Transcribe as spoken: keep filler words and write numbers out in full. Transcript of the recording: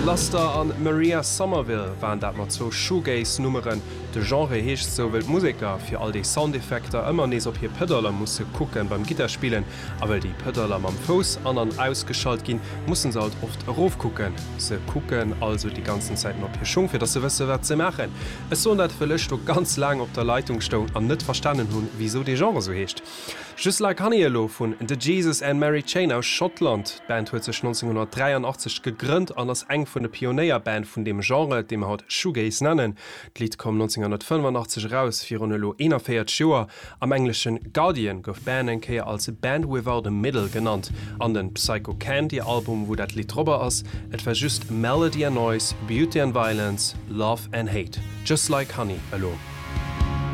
Luster an Maria Somerville waren dat mat zo Shoegaze-Nummeren. De Genre heecht so wild Musiker fir all die Soundeffekter ëmmer nees op hier Pëdderler musssse kucken beim Gitterspielen, awel die Pëdderler mam Fos anern ausgeschalt ginn, mussssen se halt oft rofkucken. Se kucken also die ganzen Zeiten op hier Schung, fir dat se wësse wat ze machen. Es so dat verlecht ook ganz lang op der Leitung sto an net verstanden hunn, wieso de Genre so heecht. Just like Honeylo vun The Jesus and Mary Chain aus Schottland. Band huet sech neunzehnhundertdreiundachtzig gegrünnt an ass eng vun de Pioneerband vun dem Genre, dem haut Shoegaze nennen. D'Lied kom neunzehnhundertfünfundachtzig raus fir onlo eenundvierzig Joer. Am englischen Guardian gouf Band enkeier als Band Without a Middle genannt. An den Psycho Candy Album, wo dat Lied drüber ass, et war just Melody and Noise, Beauty and Violence, Love and Hate. Just like Honey, allo.